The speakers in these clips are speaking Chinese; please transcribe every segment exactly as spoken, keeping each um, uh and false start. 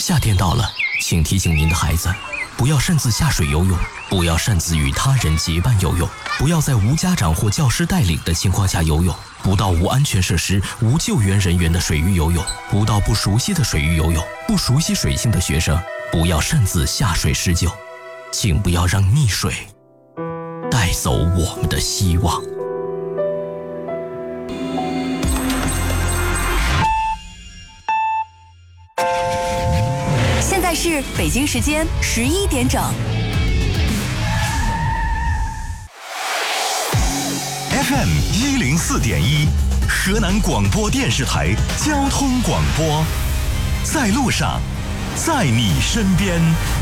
夏天到了，请提醒您的孩子，不要擅自下水游泳，不要擅自与他人结伴游泳，不要在无家长或教师带领的情况下游泳，不到无安全设施、无救援人员的水域游泳，不到不熟悉的水域游泳。不熟悉水性的学生，不要擅自下水施救，请不要让溺水带走我们的希望。 现在是北京时间十一点整。 F M 一零四点一，河南广播电视台交通广播，在路上，在你身边。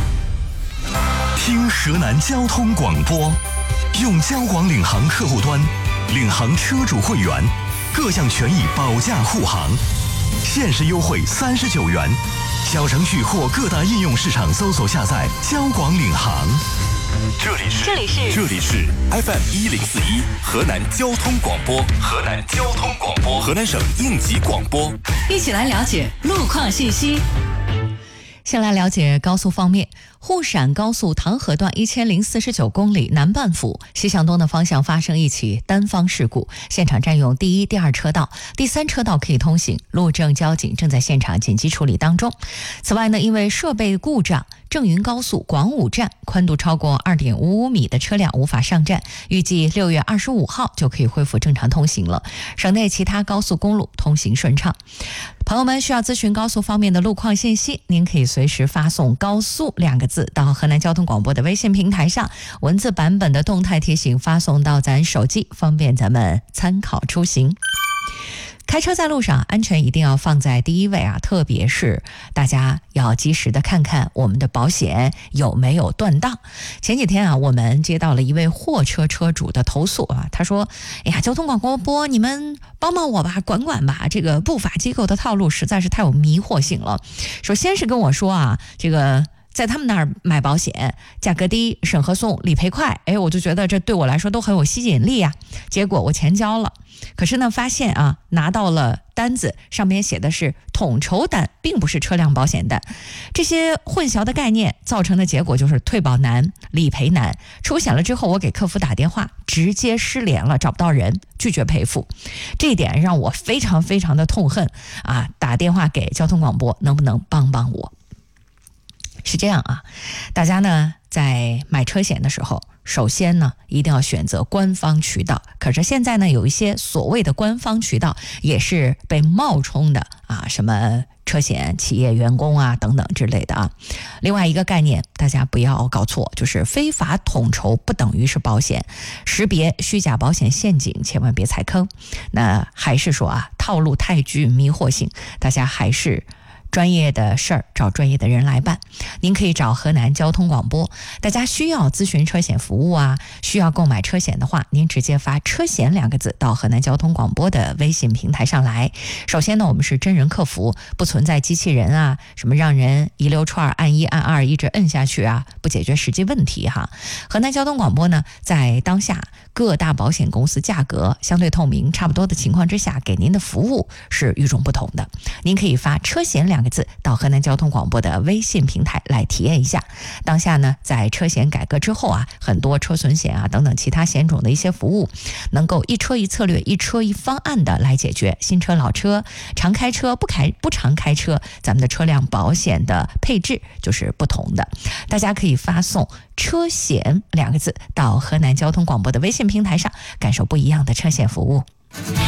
听河南交通广播，用交广领航客户端，领航车主会员，各项权益保驾护航，限时优惠三十九元。小程序或各大应用市场搜索下载交广领航。 这里是这里是这里是 F M 一零四一河南交通广播，河南交通广播，河南省应急广播。 一起来了解路况信息。 先来了解高速方面，沪陕高速唐河段一千零四十九公里南半府西向东的方向发生一起单方事故，现场占用第一、第二车道，第三车道可以通行，路政交警正在现场紧急处理当中。此外呢，因为设备故障，郑云高速广武站宽度超过 二点五五米的车辆无法上站，预计六月二十五号就可以恢复正常通行了。省内其他高速公路通行顺畅。朋友们需要咨询高速方面的路况信息，您可以随时发送高速两个字到河南交通广播的微信平台上，文字版本的动态提醒发送到咱手机，方便咱们参考出行。开车在路上，安全一定要放在第一位啊！特别是大家要及时的看看我们的保险有没有断档。前几天啊，我们接到了一位货车车主的投诉啊，他说：“哎呀，交通广播，你们帮帮我吧，管管吧，这个不法机构的套路实在是太有迷惑性了。”说先是跟我说啊，这个在他们那儿买保险，价格低，审核送，理赔快，哎，我就觉得这对我来说都很有吸引力啊。结果我钱交了。可是呢，发现啊，拿到了单子，上面写的是统筹单，并不是车辆保险单。这些混淆的概念造成的结果就是退保难，理赔难。出险了之后，我给客服打电话，直接失联了，找不到人，拒绝赔付。这一点让我非常非常的痛恨啊！打电话给交通广播，能不能帮帮我？是这样啊，大家呢在买车险的时候，首先呢一定要选择官方渠道。可是现在呢，有一些所谓的官方渠道也是被冒充的啊，什么车险企业员工啊等等之类的啊。另外一个概念，大家不要搞错，就是非法统筹不等于是保险，识别虚假保险陷阱，千万别踩坑。那还是说啊，套路太具迷惑性，大家还是专业的事儿找专业的人来办。您可以找河南交通广播。大家需要咨询车险服务啊，需要购买车险的话，您直接发车险两个字到河南交通广播的微信平台上来。首先呢，我们是真人客服，不存在机器人啊，什么让人一溜串按一按二一直摁下去啊，不解决实际问题哈。河南交通广播呢，在当下各大保险公司价格相对透明差不多的情况之下，给您的服务是与众不同的。您可以发车险两个字到河南交通广播的微信平台来体验一下。当下呢，在车险改革之后啊，很多车损险啊等等其他险种的一些服务，能够一车一策略、一车一方案的来解决新车、老车、常开车、不开不常开车，咱们的车辆保险的配置就是不同的。大家可以发送车险两个字到河南交通广播的微信平台上，感受不一样的车险服务。